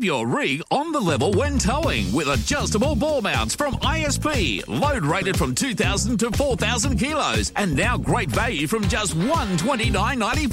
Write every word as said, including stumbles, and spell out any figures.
Keep your rig on the level when towing with adjustable ball mounts from I S P. Load rated from two thousand to four thousand kilos. And now great value from just one hundred twenty-nine dollars ninety.